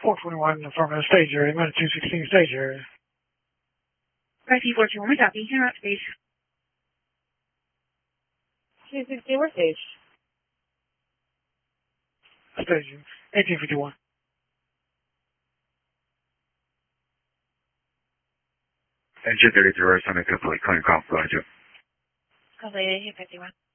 421 affirmative stage area, minute 216 stage area. Right, P421, we copy. Interrupt stage. 216, where stage? Staging, 1851. Engine 33, reverse on the complete, clean, confidential. Complete, 1851.